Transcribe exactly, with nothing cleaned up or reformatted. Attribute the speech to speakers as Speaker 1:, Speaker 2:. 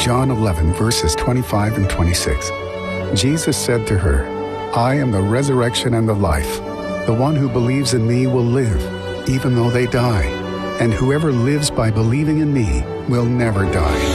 Speaker 1: John eleven, verses twenty-five and twenty-six. Jesus said to her, I am the resurrection and the life. The one who believes in me will live, even though they die. And whoever lives by believing in me will never die.